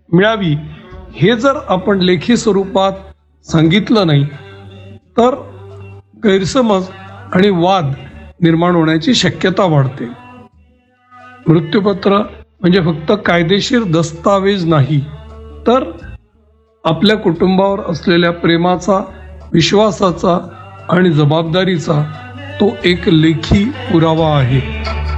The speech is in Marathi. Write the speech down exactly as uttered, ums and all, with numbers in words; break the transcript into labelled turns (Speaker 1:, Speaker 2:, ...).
Speaker 1: मिळावी हे जर आपण लेखी स्वरूपात सांगितलं नाही तर गैरसमज आणि वाद निर्माण होण्याची शक्यता वाढते. मृत्यूपत्र म्हणजे फक्त कायदेशीर दस्तावेज नाही, तर आपल्या कुटुंबावर असलेल्या प्रेमाचा, विश्वासाचा आणि जबाबदारीचा तो एक लेखी पुरावा आहे.